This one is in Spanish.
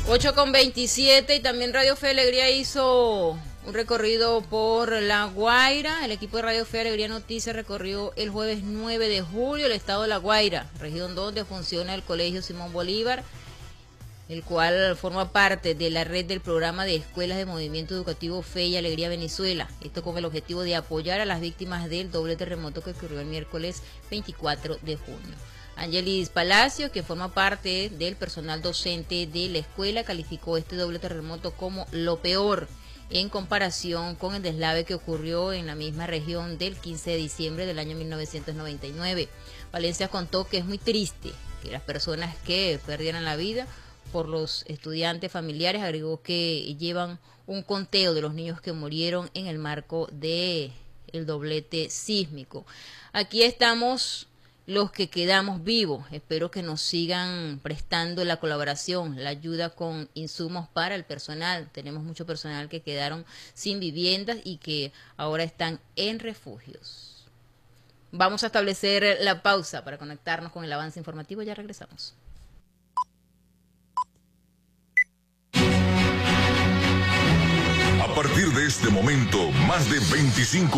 8:27 y también Radio Fe Alegría hizo un recorrido por La Guaira. El equipo de Radio Fe Alegría Noticias recorrió el jueves 9 de julio el estado de La Guaira, región donde funciona el Colegio Simón Bolívar, el cual forma parte de la red del programa de escuelas de movimiento educativo Fe y Alegría Venezuela. Esto con el objetivo de apoyar a las víctimas del doble terremoto que ocurrió el miércoles 24 de junio. Angelis Palacio, que forma parte del personal docente de la escuela, calificó este doble terremoto como lo peor en comparación con el deslave que ocurrió en la misma región del 15 de diciembre del año 1999. Valencia contó que es muy triste que las personas que perdieran la vida por los estudiantes familiares, agregó que llevan un conteo de los niños que murieron en el marco de el doblete sísmico. Aquí estamos los que quedamos vivos. Espero que nos sigan prestando la colaboración, la ayuda con insumos para el personal. Tenemos mucho personal que quedaron sin viviendas y que ahora están en refugios. Vamos a establecer la pausa para conectarnos con el avance informativo. Ya regresamos. A partir de este momento, más de 25